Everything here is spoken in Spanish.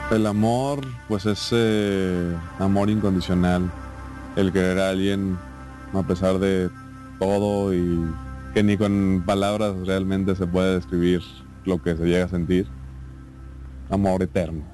El amor, pues es amor incondicional. El querer a alguien a pesar de todo y que ni con palabras realmente se puede describir lo que se llega a sentir. Amor eterno.